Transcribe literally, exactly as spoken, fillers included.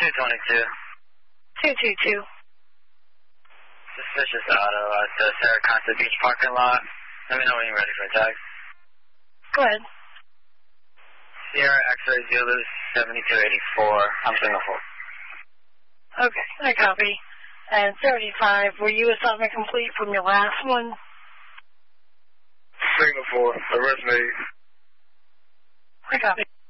two twenty-two. two two two. Suspicious auto at the Sarah Conta Beach parking lot. Let me know when you're ready for a tag. Go ahead. Sierra X-Ray Zulu seventy-two eighty-four. I'm single four. Okay, I copy. And seventy-five, were you assignment complete from your last one? Signal four, arrest me. I copy.